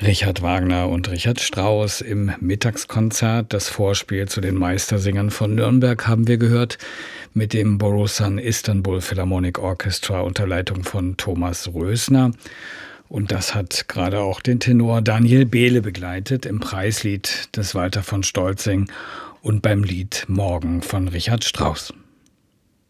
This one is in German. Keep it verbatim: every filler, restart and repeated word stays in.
Richard Wagner und Richard Strauss im Mittagskonzert. Das Vorspiel zu den Meistersingern von Nürnberg haben wir gehört mit dem Borusan Istanbul Philharmonic Orchestra unter Leitung von Thomas Rösner. Und das hat gerade auch den Tenor Daniel Behle begleitet im Preislied des Walter von Stolzing und beim Lied Morgen von Richard Strauss.